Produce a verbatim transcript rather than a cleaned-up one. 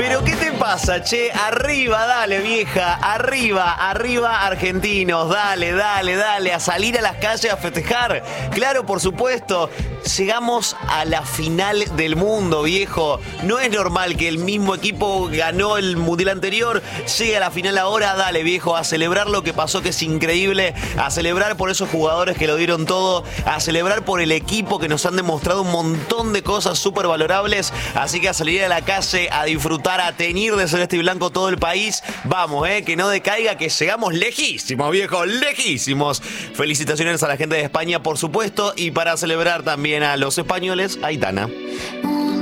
Pero ¿qué te pasa, che? Arriba, dale, vieja. Arriba, arriba, argentinos. Dale, dale, dale. A salir a las calles a festejar. Claro, por supuesto. Llegamos a la final del mundo, viejo. No es normal que el mismo equipo ganó el mundial anterior, llegue a la final ahora. Dale, viejo, a celebrar lo que pasó, que es increíble. A celebrar por esos jugadores que lo dieron todo. A celebrar por el equipo que nos han demostrado un montón de cosas súper valorables. Así que a salir a la calle, a disfrutar, a teñir de celeste y blanco todo el país. Vamos, eh, que no decaiga, que llegamos lejísimos, viejo, lejísimos. Felicitaciones a la gente de España, por supuesto. Y para celebrar también a los españoles, Aitana.